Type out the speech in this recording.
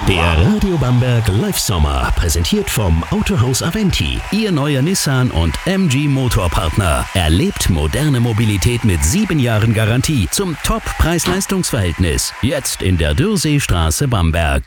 Der Radio Bamberg Live Sommer, präsentiert vom Autohaus Aventi. Ihr neuer Nissan und MG Motorpartner. Erlebt moderne Mobilität mit 7 Jahren Garantie zum Top-Preis-Leistungs-Verhältnis. Jetzt in der Dürrseestraße Bamberg.